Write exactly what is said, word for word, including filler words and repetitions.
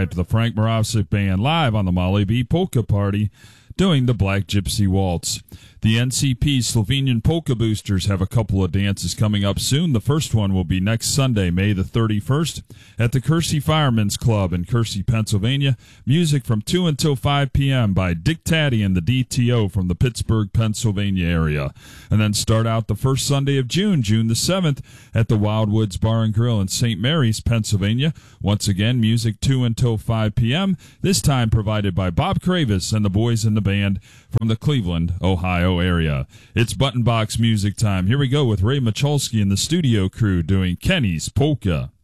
tonight, the Frank Moravsik Band live on the Molly B Polka Party doing the Black Gypsy Waltz. The N C P Slovenian Polka Boosters have a couple of dances coming up soon. The first one will be next Sunday, May the thirty-first, at the Kersey Firemen's Club in Kersey, Pennsylvania. Music from two until five p.m. by Dick Taddy and the D T O from the Pittsburgh, Pennsylvania area. And then start out the first Sunday of June, June the seventh, at the Wildwoods Bar and Grill in Saint Mary's, Pennsylvania. Once again, music two until five p.m., this time provided by Bob Kravis and the boys in the band from the Cleveland, Ohio area. It's Button Box music time. Here we go with Ray Michalski and the studio crew doing Kenny's Polka.